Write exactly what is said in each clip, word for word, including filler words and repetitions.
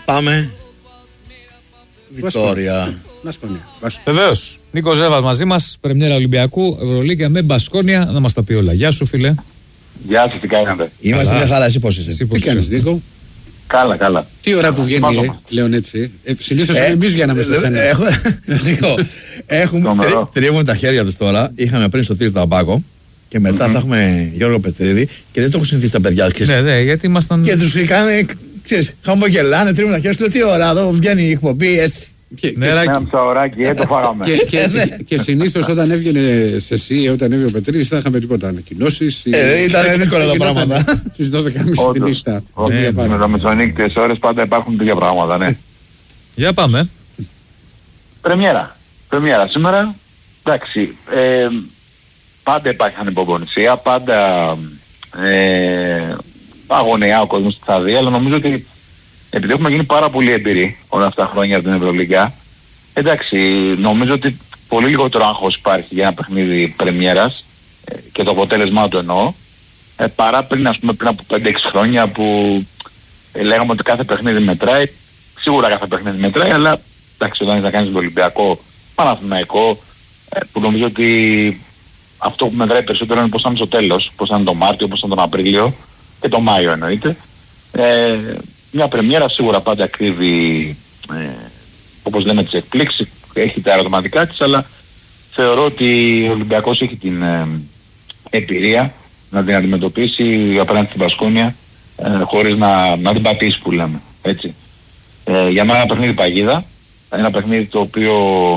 Πάμε. Βιτόρια. Μπασκόνια. Βεβαίως. Νίκος Ζέβας μαζί μας, πρεμιέρα Ολυμπιακού, Ευρωλίγκα με Μπασκόνια, να μας τα πει όλα. Γεια σου, φίλε. Γεια σας, τι κάνετε? Είμαστε μια χαρά, εσύ πώς είσαι? Εσύ πώς Τι κάνεις, Νίκο? Καλά, καλά. Τι ώρα που βγαίνει, ε, Λέων έτσι. Ε, συνήθως ε, εμείς βγαίναμε σε σένα. Έχουμε τρίβουν τα χέρια τους τώρα. Είχαμε πριν στο Τύριο Ταμπάκο. Και μετά mm-hmm. θα έχουμε Γιώργο Πετρίδη και δεν το έχουν συνηθίσει τα παιδιά. Ξέρεις. Ναι, ναι, γιατί ήμασταν. Και τους κάνανε, ξέρεις, χαμογελάνε, τρίβουν τα χέρια σου. Λέω τι ώρα, εδώ βγαίνει η εκπομπή έτσι. Και, ναι, και, ένα ψαωράκι, ε, το φάγαμε. Και, και, και, και συνήθως όταν έβγαινε σε εσύ, όταν έβγαινε ο Πετρίδης, δεν είχαμε τίποτα ανακοινώσεις. Ε, ήταν δύσκολα τα πράγματα. Στις δώδεκα και μισή τη νύχτα. Με τα μεσονύκτιες ώρες πάντα υπάρχουν τέτοια πράγματα, ναι. Για πάμε. Πρεμιέρα. Πρεμιέρα σήμερα. Εντάξει. Ε, πάντα υπάρχει ανυπομονησία, πάντα ε, αγωνιά ο κόσμος στη θα δει, αλλά νομίζω ότι επειδή έχουμε γίνει πάρα πολύ εμπειροί όλα αυτά τα χρόνια από την Ευρωλίγκα, εντάξει, νομίζω ότι πολύ λιγότερο άγχος υπάρχει για ένα παιχνίδι πρεμιέρας ε, και το αποτέλεσμά του εννοώ, ε, παρά πριν, ας πούμε, πριν από πέντε έξι χρόνια που ε, λέγαμε ότι κάθε παιχνίδι μετράει. Σίγουρα κάθε παιχνίδι μετράει, αλλά εντάξει, όταν θα κάνεις το Ολυμπιακό, Παναθηναϊκό, ε, που νομίζω ότι αυτό που μετράει περισσότερο είναι πώς θα είναι στο τέλος, πώς θα είναι το Μάρτιο, πώς θα είναι τον Απρίλιο και το Μάιο εννοείται. Ε, μια πρεμιέρα σίγουρα πάντα κρύβει, ε, όπως λέμε, τις εκπλήξεις, έχει τα ερωτηματικά της, αλλά θεωρώ ότι ο Ολυμπιακός έχει την ε, εμπειρία να την αντιμετωπίσει απέναντι στην Μπασκόνια ε, χωρίς να, να την πατήσει που λέμε, έτσι. Ε, για μένα ένα παιχνίδι παγίδα, ένα παιχνίδι το οποίο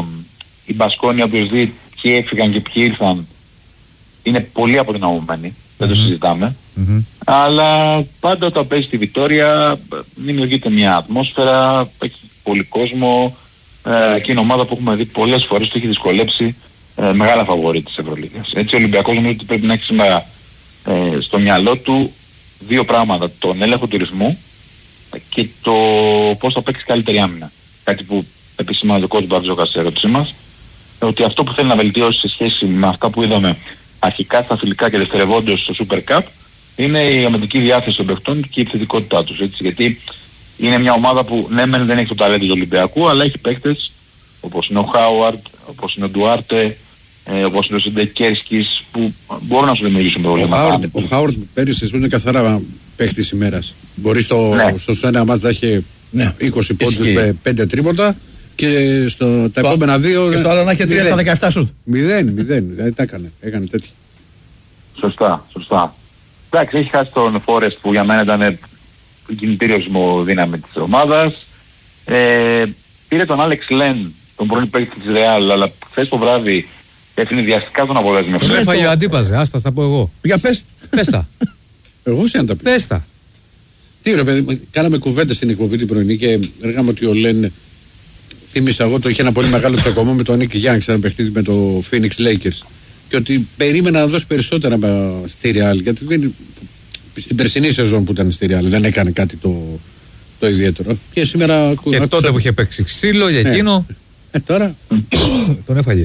η Μπασκόνια, οποίος δει ποιοι έφυγαν και ποιοι ήρθαν, είναι πολύ αποδυναμωμένοι, mm-hmm. δεν το συζητάμε. Mm-hmm. Αλλά πάντα όταν παίζει στη Βιτόρια δημιουργείται μια ατμόσφαιρα, έχει πολύ κόσμο ε, και είναι ομάδα που έχουμε δει πολλές φορές το έχει δυσκολέψει ε, μεγάλα φαβορί της Ευρωλίγκας. Έτσι ο Ολυμπιακός νομίζω ότι πρέπει να έχει σήμερα ε, στο μυαλό του δύο πράγματα, τον έλεγχο του ρυθμού και το πώς θα παίξει καλύτερη άμυνα. Κάτι που επισημάνει ο κ. Μπαρτζόκας σε ερώτησή μας, ότι αυτό που θέλει να βελτιώσει σε σχέση με αυτά που είδαμε αρχικά στα φιλικά και δευτερευόντως στο Super Cup είναι η αμυντική διάθεση των παιχτών και η επιθετικότητά τους, έτσι, γιατί είναι μια ομάδα που ναι μεν δεν έχει το ταλέντο του Ολυμπιακού, αλλά έχει παίκτες όπως είναι ο Χάουαρντ, όπως είναι ο Ντουάρτε, ε, όπως είναι ο Σεντεκέρσκης, που μπορούν να σου δημιουργήσουν προβλήματα. Ο Χάουαρντ πέρυσι είναι καθαρά παίκτης ημέρας. Μπορεί στο, ναι. στο ένα μάτς να έχει ναι. είκοσι πόντους με πέντε τρίποτα και στο, τα επόμενα δύο... Και στο άλλο να έχει τρία στα δεκαεπτά σου. Μηδέν, μηδέν. Δηλαδή τα έκανε. Έκανε τέτοια. Σωστά, σωστά. Εντάξει, έχει χάσει τον Φόρεστ που για μένα ήταν η κινητήριος μου δύναμη της ομάδας. Ε, πήρε τον Άλεξ Λεν, τον πρώην παίκτη της Ρεάλ, αλλά χθες το βράδυ ευνηδιαστικά τον αποδέσμε. Τον έφαγε ο αντίπαζε, άστα θα πω εγώ. Για πες. Πες τα. Εγώ σε αν τα πει. Πες τα. Τι ρε παιδί, κάναμε κουβέντες στην εκπομπή την πρωινή και έργαμε ότι ο Λεν, θύμισα εγώ, το είχε ένα πολύ μεγάλο τσακωμό με τον Νίκη Γιάνγκ σε ένα παιχνίδι με το Phoenix Lakers. Και ότι περίμενα να δώσει περισσότερα στη Real, γιατί δεν, στην περσινή σεζόν που ήταν στη Real δεν έκανε κάτι το, το ιδιαίτερο. Και σήμερα και άκουσα... τότε που είχε παίξει ξύλο για εκείνο. Ε, τώρα τον έφαγε.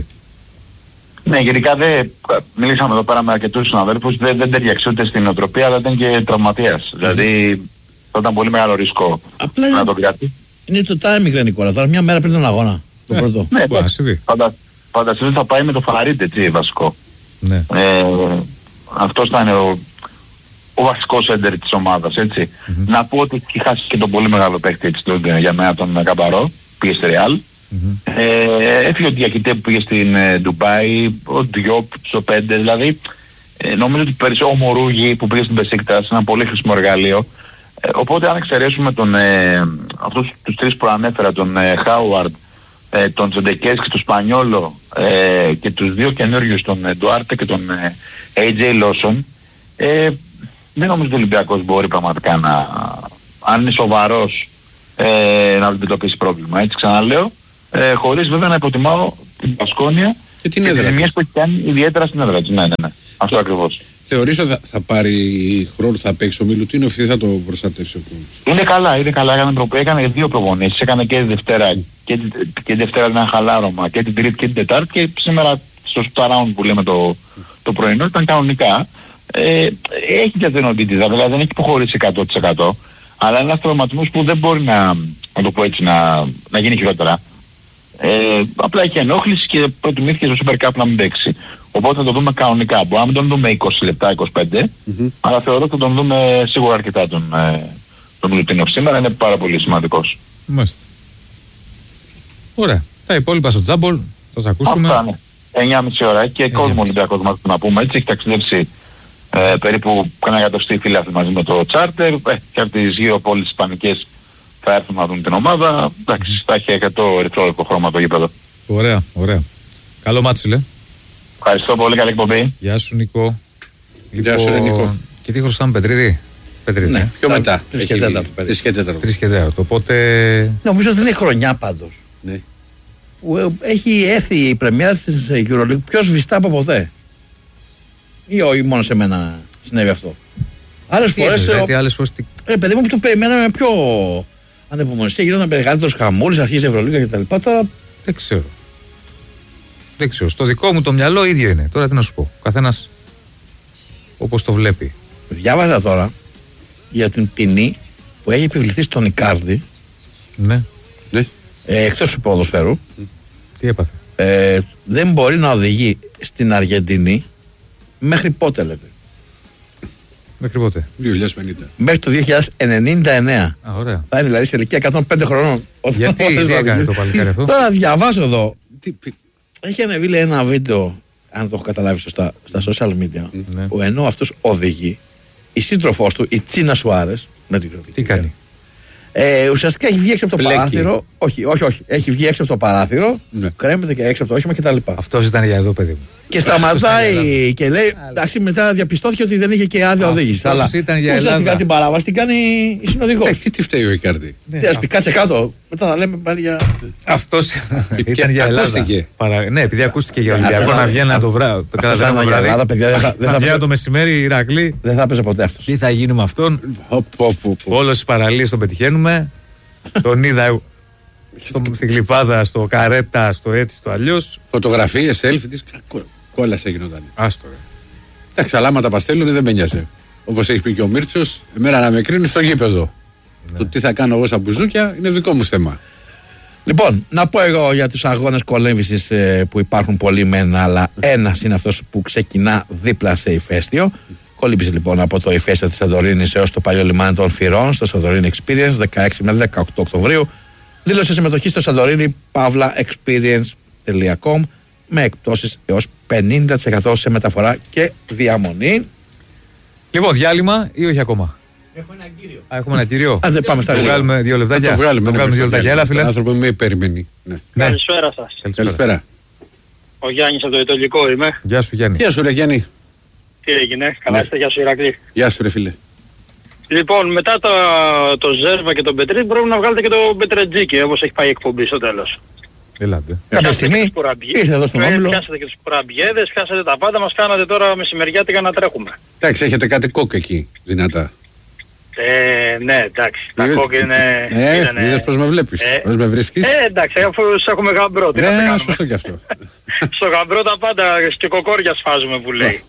Ναι, γενικά δεν μιλήσαμε εδώ πέρα με αρκετούς συναδέλφους, δεν, δεν ταιριαξε ούτε στην νοοτροπία, αλλά ήταν και τραυματίας. Mm. Δηλαδή θα ήταν πολύ μεγάλο ρίσκο απλά να το πιάσει. Είναι το timing, Νικόλα, τώρα μια μέρα πριν τον αγώνα. Το ναι. πρώτο. Ναι, φαντα, φανταστείτε θα πάει με το Φαρίτ, έτσι, βασικό. Ναι. Ε, αυτός θα είναι ο, ο βασικός έντερ της ομάδας, έτσι. Mm-hmm. Να πω ότι έχει χάσει και τον πολύ μεγάλο παίκτη έτσι, για μένα τον Καμπαρό, πήγε στη Ρεάλ. Mm-hmm. Ε, έφυγε ο Διακητέ που πήγε στην ε, Ντουμπάι, ο Διόπ στο πέντε, δηλαδή ε, νομίζω ότι περισσότερο ο Μορούγι που πήγε στην Μπεσίκτας, ένα πολύ χρήσιμο εργαλείο. Ε, οπότε αν εξαιρέσουμε τον, ε, αυτούς τους τρεις που ανέφερα, τον ε, Χάουαρντ, ε, τον Τσοντεκές και τον Σπανιόλο ε, και τους δύο καινούριους, τον ε, Ντουάρτε και τον ε, έι τζέι Λόσον, ε, δεν νομίζω ότι ο Ολυμπιακός μπορεί πραγματικά να, αν είναι σοβαρός, ε, να αντιμετωπίσει πρόβλημα. Έτσι ξαναλέω, ε, χωρίς βέβαια να υποτιμάω την Μπασκόνια και την έδρα της που έχει κάνει ιδιαίτερα στην έδρα της. Ναι, ναι, ναι. Αυτό το... ακριβώς. Θεωρείς ότι θα, θα πάρει χρόνο, θα παίξει ο Μιλουτίνοφ ή θα το προστατεύσει ο Είναι καλά, είναι καλά. Έκανε, προ... έκανε δύο προπονήσεις. Έκανε και τη Δευτέρα και, και τη Δευτέρα ένα χαλάρωμα και την Τρίτη και την Τετάρτη και σήμερα στο round που λέμε το, το πρωινό ήταν κανονικά. Ε, έχει και αδενοντήτηδα, δηλαδή δεν έχει υποχωρήσει εκατό τοις εκατό, αλλά είναι ένας τραυματισμός που δεν μπορεί να να το πω έτσι, να, να γίνει χειρότερα. Ε, απλά έχει ενόχληση και προτιμήθηκε στο Super Cup να μην παίξει. Οπότε θα το δούμε κανονικά. Μπορεί να μην τον δούμε είκοσι λεπτά, είκοσι πέντε, mm-hmm. αλλά θεωρώ ότι θα τον δούμε σίγουρα αρκετά τον, ε, τον Μιλουτίνοφ σήμερα. Είναι πάρα πολύ σημαντικός. Μάλιστα. Ωραία. Τα υπόλοιπα στο Τζάμπολ θα σας ακούσουμε. Αυτά, ναι. εννιά και μισή ώρα και κόσμο Ολυμπιακός μας να πούμε έτσι. Έχει ταξιδέψει ε, περίπου κανένα εκατοστή φίλαθλοι μαζί με το τσάρτερ. Ε, και από τις γύρω πόλεις ισπανικές θα έρθουν να δουν την ομάδα. Εντάξει, θα έχει εκατό ερυθρόλευκο χρώμα το γήπεδο. Ωραία, ωραία. Καλό μάτσι, φίλε. Ευχαριστώ πολύ, καλή εκπομπή. Γεια σου, Νικό. Γεια σου, Νικό. Και τι χρωστάμε, Πετρίδη. Πετρίδη. Ναι, πιο μετά. Τρεις και τέταρτο. Τρεις και τέταρτο. Οπότε. Νομίζω ότι είναι χρονιά πάντως. Ναι. Έχει έρθει η πρεμιέρα της EuroLeague πιο σβηστά από ποτέ. Ή όχι, μόνο σε μένα συνέβη αυτό. Άλλες φορές. Δηλαδή, άλλες φορές. Ε, παιδί μου, που το περιμέναμε πιο ανεπομονησία. Γινόταν μεγαλύτερος χαμούλης, αρχίζει η Ευρωλίγα κτλ. Τώρα. Δεν ξέρω. Δεν ξέρω. Στο δικό μου το μυαλό ίδιο είναι. Τώρα τι να σου πω. Ο καθένας όπως το βλέπει. Διάβαζα τώρα για την ποινή που έχει επιβληθεί στον Ικάρντι. Ναι. Ναι. Ε, εκτός του ποδοσφαίρου. Τι έπαθε. Ε, δεν μπορεί να οδηγεί στην Αργεντινή μέχρι πότε, λέτε. Μέχρι πότε. δύο χιλιάδες πενήντα. Μέχρι το δύο χιλιάδες ενενήντα εννέα. Α, ωραία. Θα είναι δηλαδή σε ηλικία εκατόν πέντε χρονών. Γιατί τι έκανε το παλικάρι αυτό. Τώρα διαβάζω εδώ. Τι, Έχει ανεβεί λέει, ένα βίντεο, αν το έχω καταλάβει σωστά, στα social media, Ναι. που ενώ αυτός οδηγεί, η σύντροφός του, η Τσίνα Σουάρες, δεν την ξέρω Τι κάνει. Ε, ουσιαστικά έχει βγει έξω από το Μπλέκει. παράθυρο. Όχι, όχι, όχι. Έχει βγει έξω από το παράθυρο, Ναι. κρέμεται και έξω από το όχημα κτλ. Αυτός ήταν για εδώ, παιδί μου. Και σταματάει και λέει, εντάξει, μετά διαπιστώθηκε ότι δεν είχε και άδεια οδήγηση. Αυτός Αλλά ήταν για ουσιαστικά Ελλάδα. την παράβαση την κάνει η συνοδηγός. Ε, τι, τι φταίει ο Ικάρντι. Ναι, Τι, ας πει, κάτσε κάτω. Μετά θα λέμε πάλι για. αυτός ήταν για Ελλάδα. ακούστηκε. Παρα... Ναι, επειδή ακούστηκε για Ολυμπιακό Αυτό να ήταν- βγαίνει το βράδυ. Το Αυτό καταλαβαίνω ήταν για Ελλάδα, βράδυ. παιδιά, δεν θα- δεν θα Να βγαίνει παίζει- το μεσημέρι η Ηρακλή. Δεν θα έπαιζε ποτέ αυτός. Τι θα γίνει με αυτόν. Πω, πω, πω, πω. Όλες τις παραλίες τον πετυχαίνουμε. Τον είδα στο, στην Γλυφάδα, στο Καρέτα, στο έτσι, στο αλλιώς. Φωτογραφίες, selfie της, κόλασε γινόταν. Άστο ρε. Εντάξει, αλλά άμα τα παστέλνουν δεν με νοιάζει. Όπως έχει πει και ο Μίρτσος, εμένα να με κρίνουν στο γήπεδο. Το τι θα κάνω εγώ σαν μπουζούκια είναι δικό μου θέμα. Λοιπόν, να πω εγώ για τους αγώνες κολέμβησης ε, που υπάρχουν πολλοί μεν, αλλά ένας είναι αυτός που ξεκινά δίπλα σε ηφαίστειο. Κολύμπησε λοιπόν από το ηφαίστειο της Σαντορίνης έως το παλιό λιμάνι των Φυρών στο Santorini Experience δεκαέξι με δεκαοκτώ Οκτωβρίου. Δήλωσε συμμετοχή στο Santorini pavla experience τελεία com με εκπτώσεις έως πενήντα τοις εκατό σε μεταφορά και διαμονή. Λοιπόν, διάλειμμα ή όχι ακόμα. Έχω ένα κύριο. Α, έχουμε ένα κύριο. Αν δεν πάμε στα Το γρήγορα. βγάλουμε δύο λεπτάκια. Το βγάλουμε, Το ναι, βγάλουμε δύο το λεπτάκια. Έλα, φίλε. Τον άνθρωπο με περιμένει. Ναι. Ναι. Καλησπέρα σας. Καλησπέρα. Ο Γιάννης από το Ιτωλικό είμαι. Γεια σου, Γιάννη. Γεια σου ρε Γιάννη. Τι έγινε, καλά είστε, γεια σου Ηρακλή. Γεια σου ρε φίλε. Λοιπόν, μετά το, το Ζέρβα και τον Πετρί πρέπει να βγάλετε και τον Πετρετζίκη, όπως έχει πάει η εκπομπή στο τέλος. Ελάτε. Κάποια στιγμή ήρθε εδώ στον Όμιλο. Πιάσατε και τους κουραμπιέδες, πιάσατε τα πάντα, μας κάνατε τώρα μεσημεριάτικα να τρέχουμε. Εντάξει, έχετε κάτι κόκ εκεί, δυνατά. Ε, ναι, εντάξει, τα Ε, κόκκι είναι... Ε, είναι, ναι. είδες πώς με βλέπεις, Ε, πώς με βρίσκεις. Ε, εντάξει, αφού σε έχουμε γαμπρό, τι να τα Ε, κάνουμε. σωστό κι αυτό. Στο γαμπρό τα πάντα και κοκόρια σφάζουμε που λέει.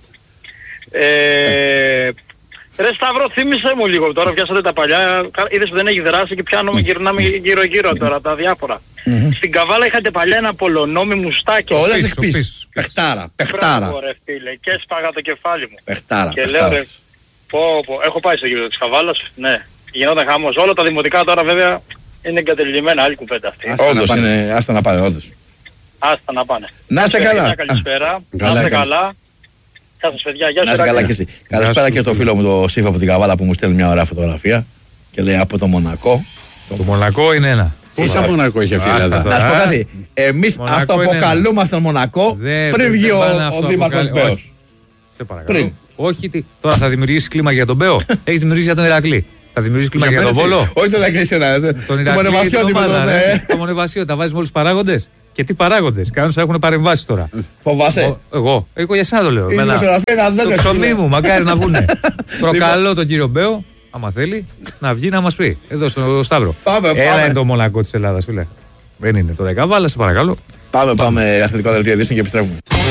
ε, ρε Σταύρο, θύμισε μου λίγο τώρα, πιάσατε τα παλιά, κα- είδες που δεν έχει δράσει και πιάνουμε, γυρνάμε γύρω γύρω τώρα τα διάφορα. Στην Καβάλα είχατε παλιά ένα πολωνόμι μουστάκι. Το όλες πίσω, εκπίσεις. πίσω. Πεχτάρα, πεχτάρα. Μπράβο, ρε φίλε, και έσπαγα το κεφάλι μου. Πεχτάρα, Και λέω πεχτάρα. ρε, πω, πω, έχω πάει στο γύρο της Καβάλας, ναι, γινόταν χαμός. Όλα τα δημοτικά τώρα βέβαια είναι εγκατελειμμένα, άλλη κουβέντα αυτή. Άστα να Όντως πάνε. είναι, άστα να πάνε, όντως. Άστα να πάνε. Να είστε Παιδιά, καλά. Καλησπέρα, να καλά είστε έκανες. καλά. Γεια σας παιδιά, γεια Να σας είσαι καλά Ηρακλή. και εσύ. Καλησπέρα σου, και στο φίλε. φίλο μου το Σύφα από την Καβάλα που μου στέλνει μια ωραία φωτογραφία και λέει από το Μονακό. Το Μονακό είναι ένα. Πόσα Μονακό έχει αυτή η Άστα Ελλάδα. τώρα. Να σου πω Α, κάτι. Εμείς Μονακό αυτό είναι ένα. αποκαλούμασταν Μονακό Δεν- πριν βγει δεν ο, πάνε ο αυτό Δήμαρχος αποκαλεί- Μπέος. όχι. Σε παρακαλώ. Πριν. Όχι, τι. Τώρα θα δημιουργήσει κλίμα για τον Μπέο. Έχει δημιουργήσει για τον Ηρακλή. Θα δημιουργήσει κλίμα Για για τον μένα τι. Βόλο. Όχι τον Αγγλίσιο, ναι. Τον Τον Ηρακλή. Μονεβασιώτη την με ομάδα, τον. ρε. ε, Το Μονεβασιώτη. Τα βάζει με όλου του παράγοντε. Και τι παράγοντε. Κανόνε έχουν παρεμβάσει τώρα. Φοβάσαι. Ο- Εγώ. Εγώ για εσένα το λέω. Η Εμένα- δημοσιογραφία είναι Το αδέλφια. ψωμί μου, μακάρι να βγουνε. Προκαλώ τον κύριο Μπέο, άμα θέλει, να βγει να μα πει. Εδώ στο Σταύρο. Πάμε, Έλα πάμε. είναι το Μονακό τη Ελλάδα, φίλε. Δεν είναι τώρα η Καβάλα, σε παρακαλώ. Πάμε, πάμε. Αθλητικό δελτίο ειδήσεων και επιστρέφουμε.